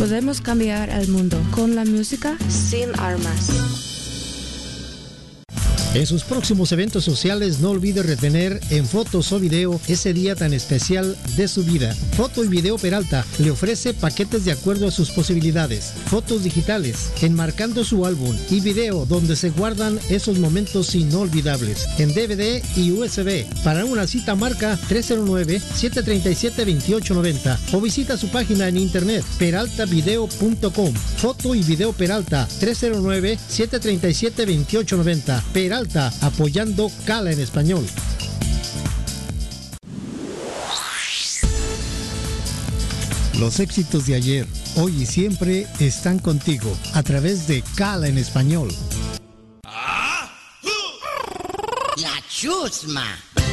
Podemos cambiar el mundo con la música sin armas. En sus próximos eventos sociales no olvide retener en fotos o video ese día tan especial de su vida. Foto y Video Peralta le ofrece paquetes de acuerdo a sus posibilidades. Fotos digitales, enmarcando su álbum, y video donde se guardan esos momentos inolvidables en DVD y USB. Para una cita marca 309-737-2890 o visita su página en internet peraltavideo.com. Foto y Video Peralta 309-737-2890. Peralta, apoyando Cala en español. Los éxitos de ayer, hoy y siempre están contigo a través de Cala en español. La chusma.